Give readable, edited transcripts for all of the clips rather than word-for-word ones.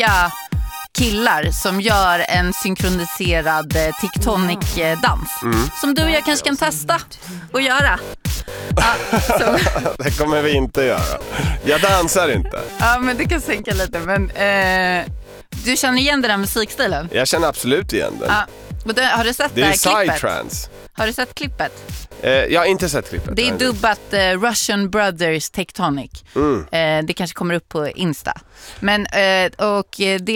killar som gör en synkroniserad TikTok-dans som du och jag kanske kan testa och göra. Det kommer vi inte göra. Jag dansar inte. Ja, men du kan sänka lite. Men du känner igen den här musikstilen? Jag känner absolut igen den. Har du sett det här är klippet? psytrance. Har du sett klippet? Jag har inte sett klippet. Det är dubbat Russian Brothers Tectonic. Det kanske kommer upp på Insta. Men och det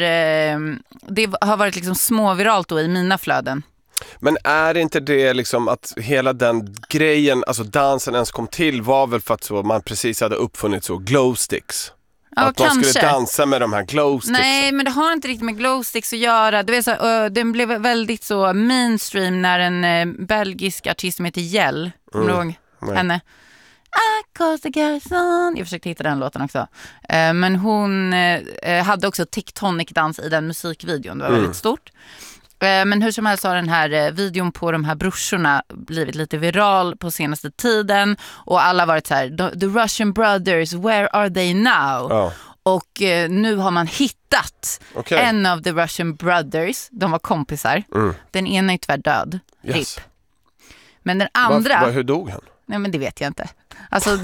har varit liksom småviralt då i mina flöden. Men är inte det liksom att hela den grejen, alltså dansen ens kom till var väl för att så man precis hade uppfunnit så glowsticks? Ja, att de skulle dansa med de här glowsticks. Nej, men det har inte riktigt med glowsticks att göra. Du vet, den blev väldigt så mainstream när en belgisk artist som heter Jell, kommer du ihåg henne? I cause the girls on. Jag försökte hitta den låten också. Men hon hade också Tectonic-dans i den musikvideon. Det var väldigt stort. Men hur som helst har den här videon på de här brorsorna blivit lite viral på senaste tiden. Och alla har varit så här, the Russian Brothers, where are they now? Och nu har man hittat en av the Russian Brothers. De var kompisar. Den ena är tyvärr död. Yes. RIP. Men den andra... Hur dog han? Nej, men det vet jag inte. Alltså...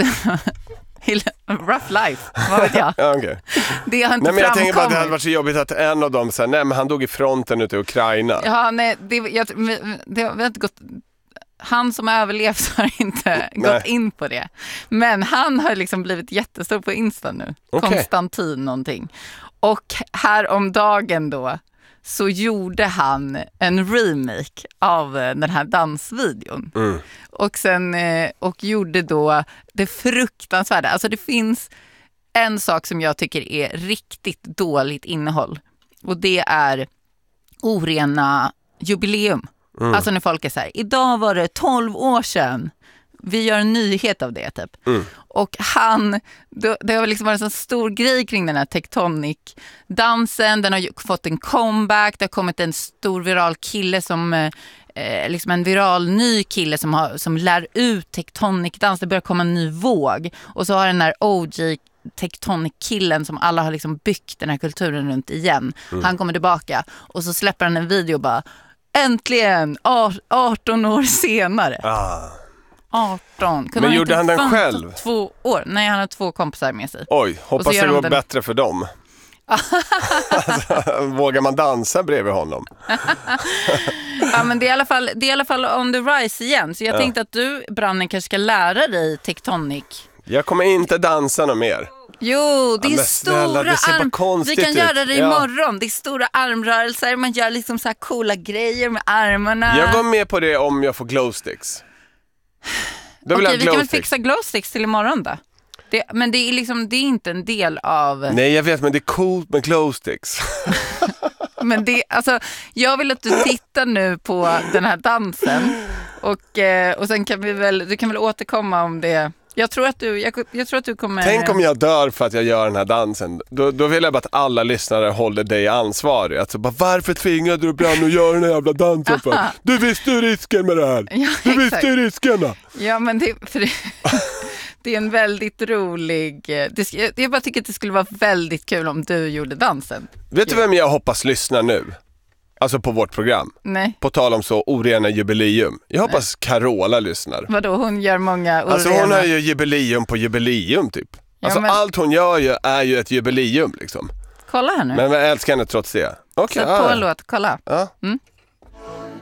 rough life, vad vet jag? Ja, okay. Det har inte men jag tänker bara att det hade framkommit. varit så jobbigt att en av dem säger, nej men han dog i fronten ute i Ukraina. Ja, nej, vi har inte gått... Han som överlevt har inte gått in på det. Men han har liksom blivit jättestor på Insta nu. Konstantin någonting. Och här om dagen då så gjorde han en remake av den här dansvideon. Och gjorde då det fruktansvärda. Alltså det finns en sak som jag tycker är riktigt dåligt innehåll. Och det är orena jubileum. Alltså när folk är så här, idag var det 12 år sedan. Vi gör en nyhet av det typ. Och det har liksom varit en så stor grej kring den här Tectonic-dansen. Den har fått en comeback. Det har kommit en stor viral kille som liksom en viral ny kille som lär ut Tectonic-dans. Det börjar komma en ny våg. Och så har den här OG Tectonic-killen som alla har liksom byggt den här kulturen runt igen. Han kommer tillbaka och så släpper han en video och bara äntligen 18 år senare. 18. Men gjorde han den själv? 2 år. Nej, han har 2 kompisar med sig. Oj, hoppas det går bättre för dem. Alltså, vågar man dansa bredvid honom? Ja, men det är i alla fall on the rise igen. Så jag tänkte att du, Branne, kanske ska lära dig Tectonic. Jag kommer inte dansa något mer. Jo, det är stora det vi kan göra det imorgon. Det är stora armrörelser. Man gör liksom så här coola grejer med armarna. Jag går med på det om jag får glowsticks. Okej, vi kan väl fixa glowsticks till imorgon då. Men det är liksom, det är inte en del av... Nej, jag vet, men det är coolt med glowsticks. Men det, alltså, jag vill att du tittar nu på den här dansen. Och sen kan du kan väl återkomma om det. Jag tror att du kommer... Tänk om jag dör för att jag gör den här dansen. Då vill jag bara att alla lyssnare håller dig ansvarig. Alltså, bara, varför tvingade du Brann att göra den här jävla dansen för? Du visste ju risken med det här. Ja, du visste ju riskerna. Ja, men det är en väldigt rolig... Jag bara tycker att det skulle vara väldigt kul om du gjorde dansen. Vet du vem jag hoppas lyssnar nu? Alltså på vårt program. Nej. På tal om så orena jubileum. Jag hoppas Carola lyssnar. Vadå, hon gör många orena... Alltså hon har ju jubileum på jubileum typ. Alltså allt hon gör ju är ju ett jubileum liksom. Kolla här nu. Men jag älskar henne trots det. Sätt på en låt, kolla. Ja.